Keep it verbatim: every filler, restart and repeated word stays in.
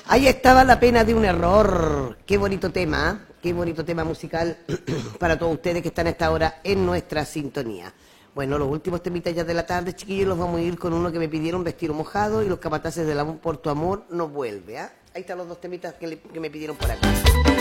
Ahí estaba La pena de un error. Qué bonito tema, ¿eh? Qué bonito tema musical para todos ustedes que están a esta hora en nuestra sintonía. Bueno, los últimos temitas ya de la tarde, chiquillos, los vamos a ir con uno que me pidieron, Vestido Mojado, y Los capataces del amor por tu amor no vuelve, ¿ah? ¿eh? Ahí están los dos temitas que, le, que me pidieron por acá.